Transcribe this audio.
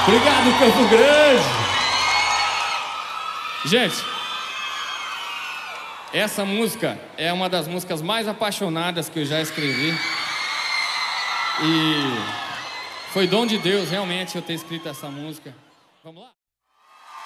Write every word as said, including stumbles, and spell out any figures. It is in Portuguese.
Obrigado, Campo Grande. Gente, essa música é uma das músicas mais apaixonadas que eu já escrevi. E foi dom de Deus, realmente, eu ter escrito essa música. Vamos lá?